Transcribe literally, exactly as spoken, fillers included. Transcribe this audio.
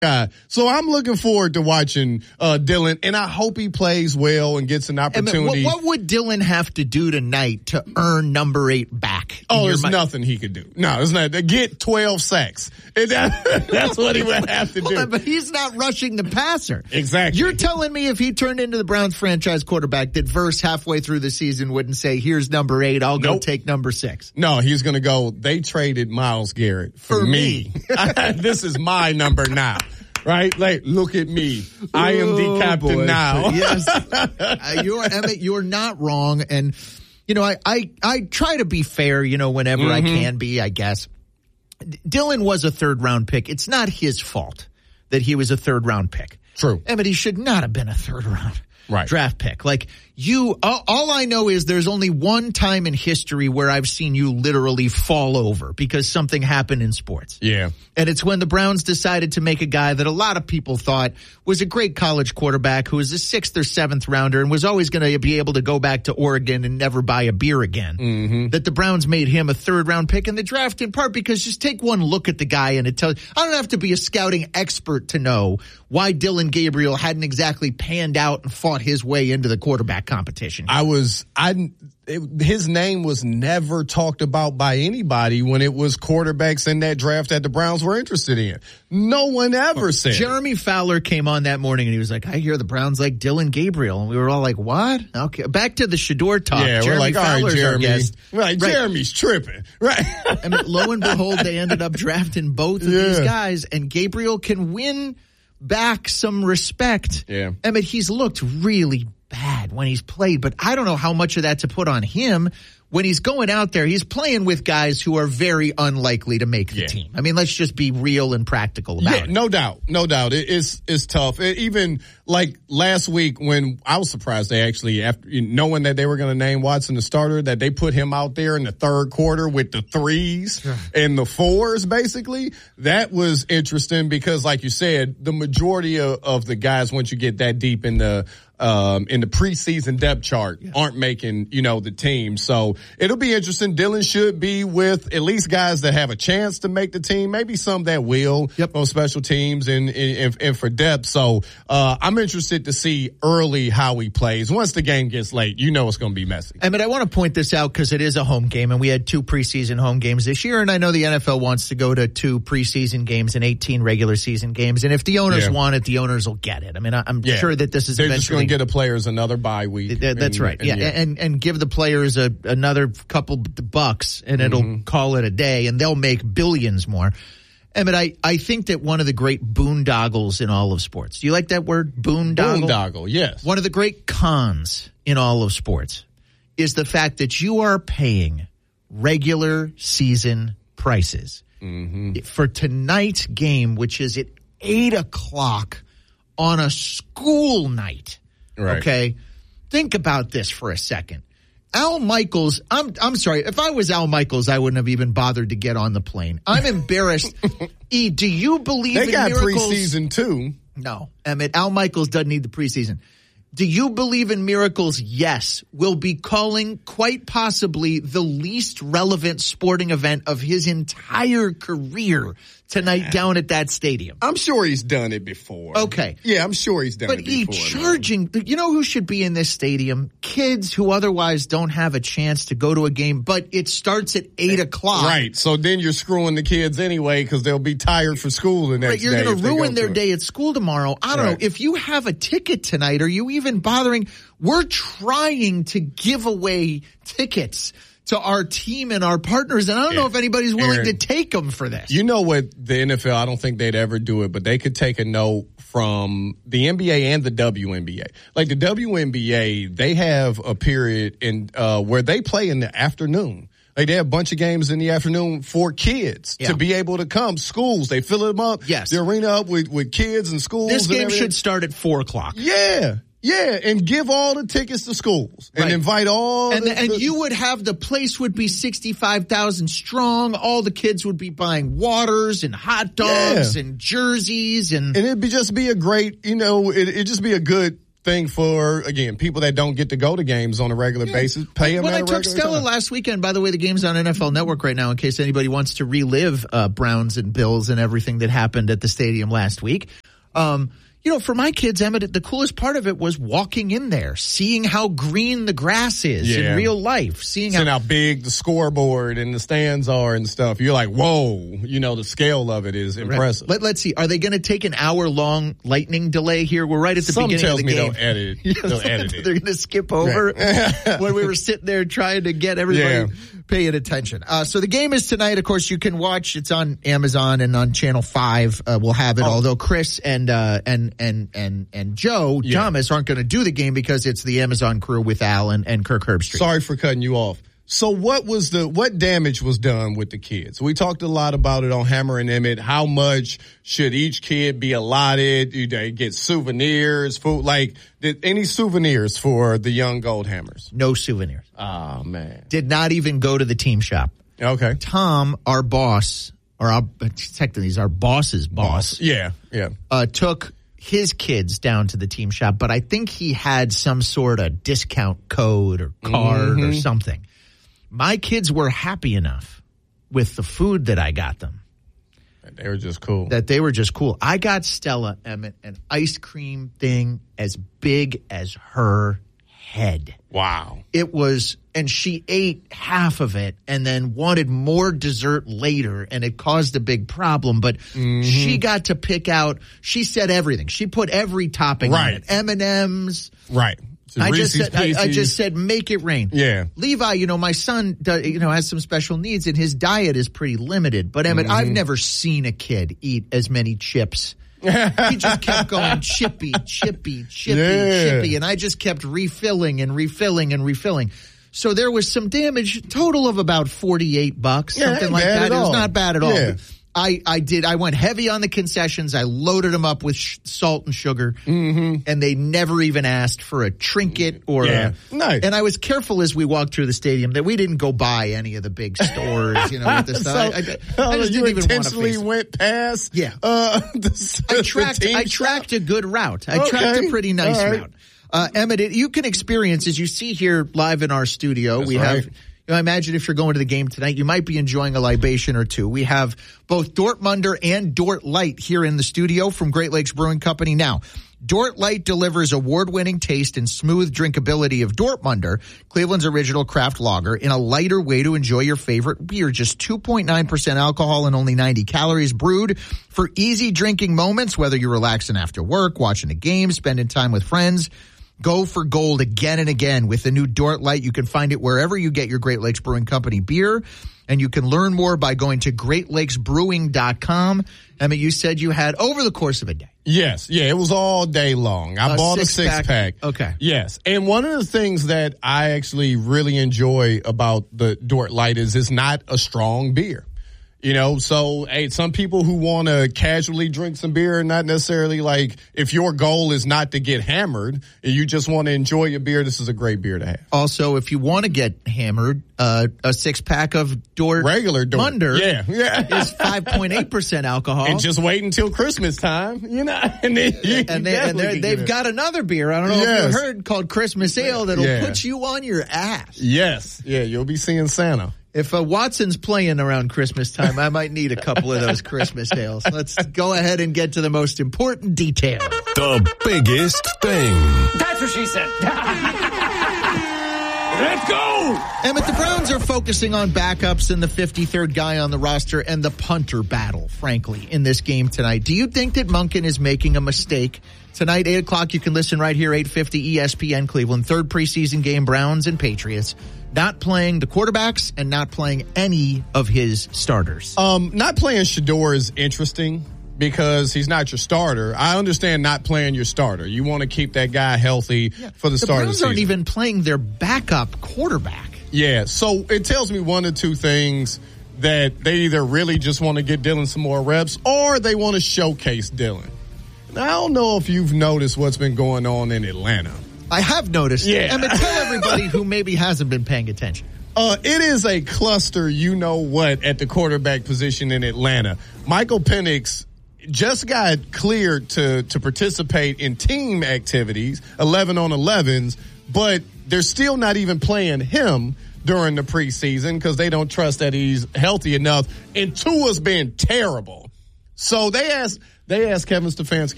guy. So I'm looking forward to watching uh, Dylan, and I hope he plays well and gets an opportunity. What, what would Dylan have to do tonight to earn number eight back? Oh, there's mi- nothing he could do. No, it's not. Get twelve sacks. That, that's what he would have to do. Well, but he's not rushing the passer. Exactly. You're telling me if he turned into the Browns franchise quarterback that Verse halfway through the season wouldn't say, here's number eight, I'll go nope. take number six. No, he's going to go, they traded Myles Garrett for, for me. me. This is my number now. Right? Like, look at me. I am the captain oh, now. Yes. uh, you're, Emmett, you're not wrong. And, you know, I, I, I try to be fair, you know, whenever mm-hmm. I can be, I guess. Dylan was a third round pick. It's not his fault that he was a third round pick. True. Emmett, he should not have been a third round right. draft pick. Like, you, all, all I know is there's only one time in history where I've seen you literally fall over because something happened in sports. Yeah. And it's when the Browns decided to make a guy that a lot of people thought was a great college quarterback who was a sixth or seventh rounder and was always going to be able to go back to Oregon and never buy a beer again. Mm-hmm. That the Browns made him a third round pick in the draft in part because just take one look at the guy and it tells, I don't have to be a scouting expert to know why Dylan Gabriel hadn't exactly panned out and fought his way into the quarterback competition. I was, I, it, his name was never talked about by anybody when it was quarterbacks in that draft that the Browns were interested in. No one ever said. Jeremy Fowler came on that morning and he was like, I hear the Browns like Dylan Gabriel. And we were all like, what? Okay. Back to the Shador talk. Yeah, Jeremy we're like, Fowler's all right, Jeremy. Our guest. Right, right. Jeremy's tripping. Right. I mean, lo and behold, they ended up drafting both of yeah. these guys and Gabriel can win back some respect. Yeah. I mean, he's looked really bad when he's played, but I don't know how much of that to put on him. When he's going out there, he's playing with guys who are very unlikely to make the yeah. team. I mean, let's just be real and practical about yeah, it. No doubt. No doubt. It, it's it's tough. It, even like last week when I was surprised they actually, after knowing that they were going to name Watson the starter, that they put him out there in the third quarter with the threes and the fours, basically. That was interesting because, like you said, the majority of, of the guys, once you get that deep in the Um, in the preseason depth chart yeah. aren't making, you know, the team. So it'll be interesting. Dylan should be with at least guys that have a chance to make the team, maybe some that will yep. on special teams and, and, and for depth. So, uh, I'm interested to see early how he plays. Once the game gets late, you know, it's going to be messy. I mean, I want to point this out because it is a home game and we had two preseason home games this year. And I know the N F L wants to go to two preseason games and eighteen regular season games. And if the owners yeah. want it, the owners will get it. I mean, I, I'm yeah. sure that this is They're eventually get the players another bye week. That's and, right. And, yeah. yeah. And, and give the players a, another couple bucks and it'll mm-hmm. call it a day and they'll make billions more. I mean, I, I think that one of the great boondoggles in all of sports. Do you like that word? Boondoggle? Boondoggle, yes. One of the great cons in all of sports is the fact that you are paying regular season prices mm-hmm. for tonight's game, which is at eight o'clock on a school night. Right. Okay. Think about this for a second. Al Michaels, I'm I'm sorry. If I was Al Michaels, I wouldn't have even bothered to get on the plane. I'm embarrassed. E, do you believe they in got miracles? Preseason too. No. Emmett, Al Michaels doesn't need the preseason. Do you believe in miracles? Yes. Will be calling quite possibly the least relevant sporting event of his entire career tonight down at that stadium. I'm sure he's done it before. Okay. Yeah, I'm sure he's done but it before. But he charging, man. You know who should be in this stadium? Kids who otherwise don't have a chance to go to a game, but it starts at eight o'clock. Right. So then you're screwing the kids anyway because they'll be tired for school the next right, you're day. You're going to ruin their to day at school tomorrow. I don't right. know. If you have a ticket tonight, are you even bothering? We're trying to give away tickets to our team and our partners, and I don't yeah. know if anybody's willing Aaron, to take them for this. You know what, the N F L, I don't think they'd ever do it, but they could take a note from the N B A and the W N B A. Like the W N B A, they have a period in uh, where they play in the afternoon. Like they have a bunch of games in the afternoon for kids yeah. to be able to come. Schools, they fill them up. Yes. The arena up with, with kids and schools. This and game everything. should start at four o'clock. Yeah. Yeah, and give all the tickets to schools and right. invite all. And, the, the, and the, you would have the place would be sixty-five thousand strong. All the kids would be buying waters and hot dogs yeah. and jerseys and and it'd be just be a great, you know, it, it'd just be a good thing for, again, people that don't get to go to games on a regular yeah. basis. Pay them well, at I a took Stella time. last weekend. By the way, the game's on N F L Network right now in case anybody wants to relive uh, Browns and Bills and everything that happened at the stadium last week. Um, you know, for my kids, Emmett, the coolest part of it was walking in there, seeing how green the grass is yeah. in real life, seeing, seeing how, how big the scoreboard and the stands are and stuff. You're like, whoa, you know, the scale of it is impressive. Let, let's see. Are they going to take an hour-long lightning delay here? We're right at the Something beginning of the tells me game. they'll edit it. They'll edit it. They're going to skip over right. when we were sitting there trying to get everybody yeah. paying attention. Uh, so the game is tonight. Of course, you can watch. It's on Amazon and on Channel five. Uh, we'll have it. Oh. Although Chris and uh, and and and and Joe yeah. Thomas aren't going to do the game because it's the Amazon crew with Al and, and Kirk Herbstreit. Sorry for cutting you off. So what was the what damage was done with the kids? We talked a lot about it on Hammer and Emmett. How much should each kid be allotted? Do they get souvenirs? Food? Like, did any souvenirs for the young Gold Hammers? No souvenirs. Oh, man. Did not even go to the team shop. Okay. Tom, our boss, or our, technically he's our boss's boss. boss. Yeah, yeah. Uh, took his kids down to the team shop, but I think he had some sort of discount code or card mm-hmm. or something. My kids were happy enough with the food that I got them. They were just cool. That they were just cool. I got Stella, Emmett, an ice cream thing as big as her head. Wow. It was, and she ate half of it and then wanted more dessert later, and it caused a big problem. But mm-hmm. she got to pick out, she said everything. She put every topping right. on it. M and M's. Right. I just, said, I, I just said, make it rain. Yeah. Levi, you know, my son, does, you know, has some special needs, and his diet is pretty limited. But, Emmett, mm-hmm. I've never seen a kid eat as many chips. He just kept going chippy, chippy, chippy, yeah. chippy. And I just kept refilling and refilling and refilling. So there was some damage, total of about forty-eight bucks, yeah, something like that. It was not bad at all. Yeah. I, I did. I went heavy on the concessions. I loaded them up with sh- salt and sugar, mm-hmm. and they never even asked for a trinket or yeah. a. Nice. And I was careful as we walked through the stadium that we didn't go by any of the big stores, you know, with this so, stuff. I, I, I just you didn't even intentionally want to went past. Yeah. Uh, the, I tracked. the I tracked shop. a good route. I okay. tracked a pretty nice right. route. Uh, Emmett, it, you can experience, as you see here live in our studio. That's we right. have. You know, imagine if you're going to the game tonight, you might be enjoying a libation or two. We have both Dortmunder and Dort Light here in the studio from Great Lakes Brewing Company. Now, Dort Light delivers award-winning taste and smooth drinkability of Dortmunder, Cleveland's original craft lager, in a lighter way to enjoy your favorite beer. Just two point nine percent alcohol and only ninety calories, brewed for easy drinking moments, whether you're relaxing after work, watching a game, spending time with friends. Go for gold again and again with the new Dort Light. You can find it wherever you get your Great Lakes Brewing Company beer. And you can learn more by going to great lakes brewing dot com. I mean, you said you had over the course of a day. Yes. Yeah, it was all day long. I a bought six a six pack. pack. Okay. Yes. And one of the things that I actually really enjoy about the Dort Light is it's not a strong beer. You know, so, hey, some people who want to casually drink some beer, not necessarily like, if your goal is not to get hammered, and you just want to enjoy your beer, this is a great beer to have. Also, if you want to get hammered, uh, a six pack of Dort regular Dort Munder yeah, yeah. is five point eight percent alcohol. And just wait until Christmas time, you know, and then you and, they, and they've got another beer, I don't know yes. if you heard, called Christmas Ale that'll yeah. put you on your ass. Yes. Yeah, you'll be seeing Santa. If uh, Watson's playing around Christmas time, I might need a couple of those Christmas ales. Let's go ahead and get to the most important detail. The biggest thing. That's what she said. Let's go! Emmett, the Browns are focusing on backups and the fifty-third guy on the roster and the punter battle, frankly, in this game tonight. Do you think that Monken is making a mistake? Tonight, eight o'clock, you can listen right here, eight fifty E S P N Cleveland. Third preseason game, Browns and Patriots. Not playing the quarterbacks and not playing any of his starters. Um, not playing Shedeur is interesting because he's not your starter. I understand not playing your starter. You want to keep that guy healthy yeah. for the, the start of the season. The Browns aren't even playing their backup quarterback. Yeah, so it tells me one or two things, that they either really just want to get Dylan some more reps or they want to showcase Dylan. Now, I don't know if you've noticed what's been going on in Atlanta. I have noticed. Yeah. And tell everybody who maybe hasn't been paying attention. Uh, it is a cluster, you know what, at the quarterback position in Atlanta. Michael Penix just got cleared to, to participate in team activities, eleven on elevens, but they're still not even playing him during the preseason because they don't trust that he's healthy enough. And Tua's been terrible. So they asked, they asked Kevin Stefanski